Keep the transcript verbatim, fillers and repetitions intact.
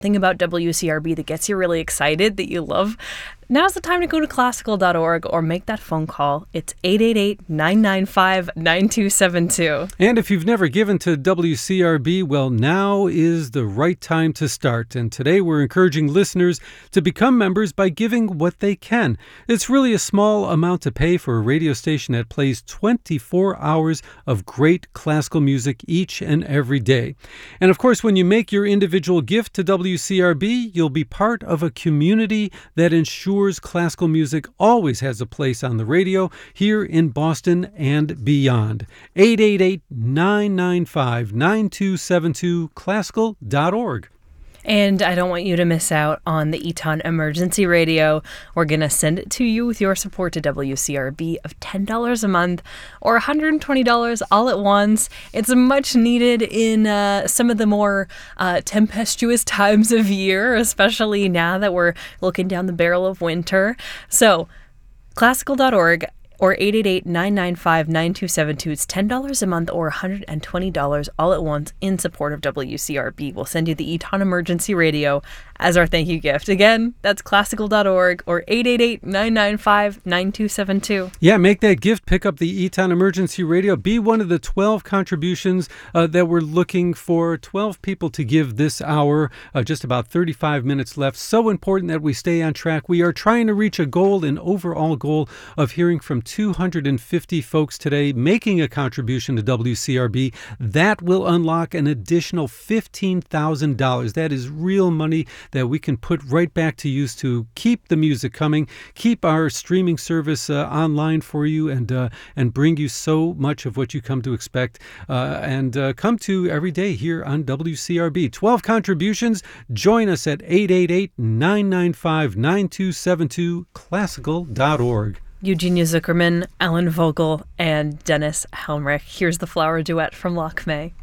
thing about W C R B that gets you really excited, that you love, now's the time to go to classical dot org or make that phone call. It's eight eight eight, nine nine five, nine two seven two. And if you've never given to W C R B, well, now is the right time to start. And today we're encouraging listeners to become members by giving what they can. It's really a small amount to pay for a radio station that plays twenty-four hours of great classical music each and every day. And of course, when you make your individual gift to W C R B, you'll be part of a community that ensures classical music always has a place on the radio here in Boston and beyond. eight eight eight, nine nine five, nine two seven two, classical dot org. And I don't want you to miss out on the Eton Emergency Radio. We're going to send it to you with your support to W C R B of ten dollars a month or one hundred twenty dollars all at once. It's much needed in uh, some of the more uh, tempestuous times of year, especially now that we're looking down the barrel of winter. So, classical dot org. Or eight eight eight, nine nine five, nine two seven two. It's ten dollars a month or one hundred twenty dollars all at once in support of W C R B. We'll send you the Eton Emergency Radio as our thank you gift. Again, that's classical dot org or eight eight eight, nine nine five, nine two seven two. Yeah, make that gift. Pick up the Eton Emergency Radio. Be one of the twelve contributions uh, that we're looking for. twelve people to give this hour. Uh, just about thirty-five minutes left. So important that we stay on track. We are trying to reach a goal, an overall goal of hearing from two hundred fifty folks today making a contribution to W C R B. That will unlock an additional fifteen thousand dollars. That is real money that we can put right back to use to keep the music coming, keep our streaming service uh, online for you, and uh, and bring you so much of what you come to expect uh, and uh, come to every day here on W C R B. twelve contributions. Join us at eight eight eight, nine nine five, nine two seven two, classical dot org. Eugenia Zuckerman, Alan Vogel, and Dennis Helmrich. Here's the flower duet from Loch May.